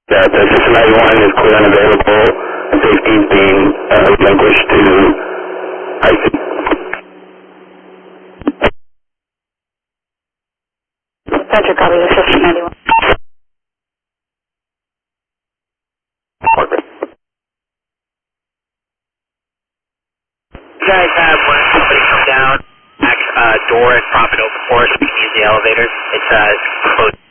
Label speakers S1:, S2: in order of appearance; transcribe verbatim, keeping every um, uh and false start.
S1: Yeah, the System ninety-one is clear and available, and safety is being uh, relinquished to I C.
S2: Roger, copy the System ninety-one.
S3: You guys have when somebody come down, back uh, door and prop it open for us, we can use the elevator. It's uh, closed.